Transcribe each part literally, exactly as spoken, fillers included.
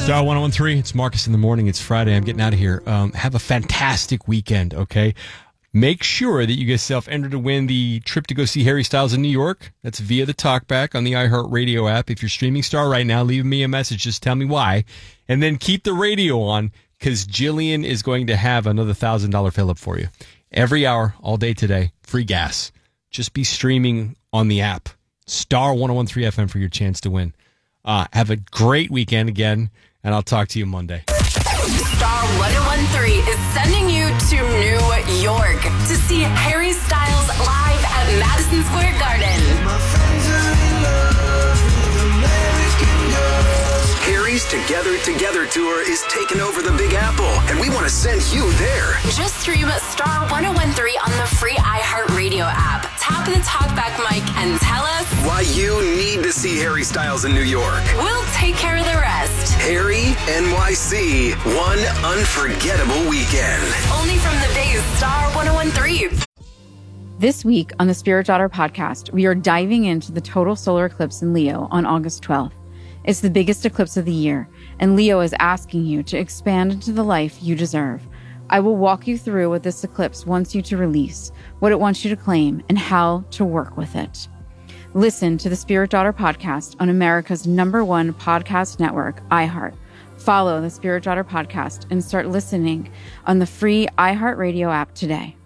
Star one oh one three, it's Marcus in the morning. It's Friday. I'm getting out of here. Um, have a fantastic weekend, okay? Make sure that you get yourself entered to win the trip to go see Harry Styles in New York. That's via the TalkBack on the iHeartRadio app. If you're streaming Star right now, leave me a message. Just tell me why. And then keep the radio on because Jillian is going to have another one thousand dollars fill-up for you. Every hour, all day today, free gas. Just be streaming on the app. Star one oh one three F M for your chance to win. Uh, have a great weekend again, and I'll talk to you Monday. Star one oh one three is sending you to New York to see Harry Styles live at Madison Square Garden. Harry's Together Together tour is taking over the Big Apple, and we want to send you there. Just stream Star one oh one three on the free iHeartRadio app. Tap the TalkBack mic and tell us why you need to see Harry Styles in New York. We'll take care of the rest. Harry N Y C, one unforgettable weekend. Only from the Bay's Star one oh one three. This week on the Spirit Daughter podcast, we are diving into the total solar eclipse in Leo on August twelfth. It's the biggest eclipse of the year, and Leo is asking you to expand into the life you deserve. I will walk you through what this eclipse wants you to release, what it wants you to claim, and how to work with it. Listen to the Spirit Daughter podcast on America's number one podcast network, iHeart. Follow the Spirit Daughter podcast and start listening on the free iHeartRadio app today.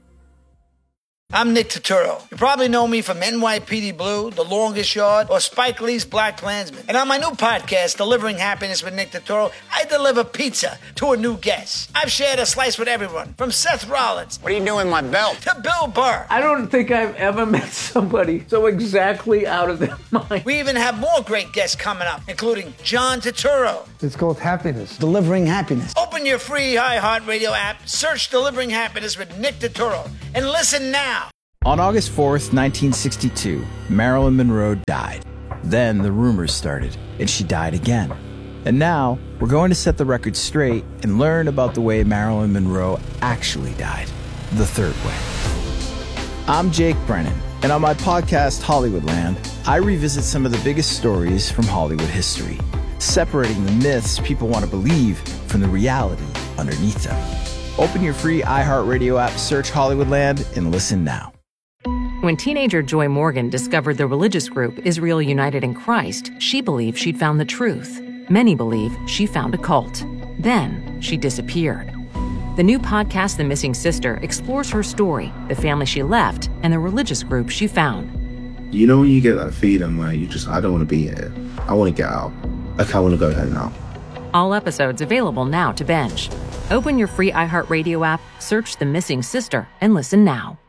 I'm Nick Turturro. You probably know me from N Y P D Blue, The Longest Yard, or Spike Lee's Black Klansman. And on my new podcast, Delivering Happiness with Nick Turturro, I deliver pizza to a new guest. I've shared a slice with everyone, from Seth Rollins. What are you doing with my belt? To Bill Burr. I don't think I've ever met somebody so exactly out of their mind. We even have more great guests coming up, including John Turturro. It's called Happiness. Delivering Happiness. Open your free iHeartRadio app, search Delivering Happiness with Nick Turturro, and listen now. On August fourth, nineteen sixty-two, Marilyn Monroe died. Then the rumors started, and she died again. And now, we're going to set the record straight and learn about the way Marilyn Monroe actually died, the third way. I'm Jake Brennan, and on my podcast, Hollywoodland, I revisit some of the biggest stories from Hollywood history, separating the myths people want to believe from the reality underneath them. Open your free iHeartRadio app, search Hollywoodland, and listen now. When teenager Joy Morgan discovered the religious group Israel United in Christ, she believed she'd found the truth. Many believe she found a cult. Then she disappeared. The new podcast, The Missing Sister, explores her story, the family she left, and the religious group she found. You know when you get that feeling where you just, I don't want to be here. I want to get out. Like, I want to go there now. All episodes available now to binge. Open your free iHeartRadio app, search The Missing Sister, and listen now.